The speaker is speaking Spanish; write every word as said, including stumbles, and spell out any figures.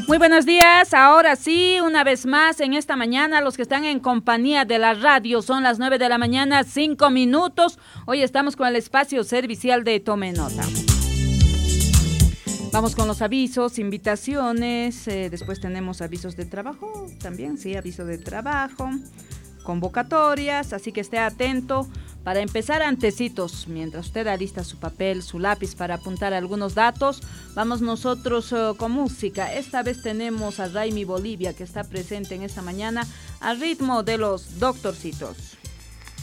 Muy buenos días, ahora sí, una vez más en esta mañana, los que están en compañía de la radio, son las nueve de la mañana, cinco minutos. Hoy estamos con el espacio servicial de Tome Nota. Vamos con los avisos, invitaciones, eh, después tenemos avisos de trabajo, también, sí, aviso de trabajo, convocatorias, así que esté atento. Para empezar antecitos, mientras usted alista su papel, su lápiz para apuntar algunos datos, vamos nosotros uh, con música. Esta vez tenemos a Raimi Bolivia, que está presente en esta mañana, al ritmo de los Doctorcitos.